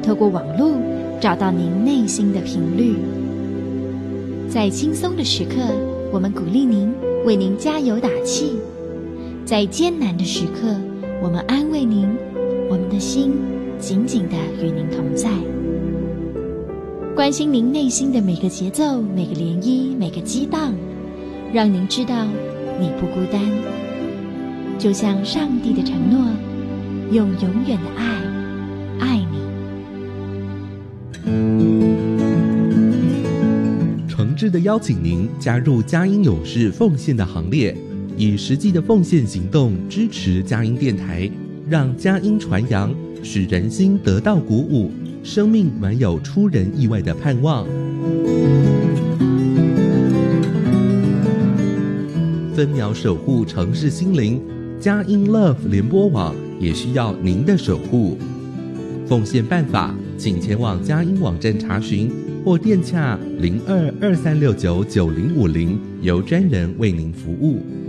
透过网络找到您内心的频率。在轻松的时刻，我们鼓励您，为您加油打气；在艰难的时刻，我们安慰您，我们的心紧紧地与您同在，关心您内心的每个节奏、每个涟漪、每个激荡，让您知道你不孤单。就像上帝的承诺，用永远的爱爱你。 诚挚地邀请您加入佳音勇士奉献的行列，以实际的奉献行动支持佳音电台，让佳音传扬，使人心得到鼓舞，生命满有出人意外的盼望。分秒守护城市心灵，佳音 Love 联播网也需要您的守护。奉献办法，请前往佳音网站查询，或电洽0223699050，由专人为您服务。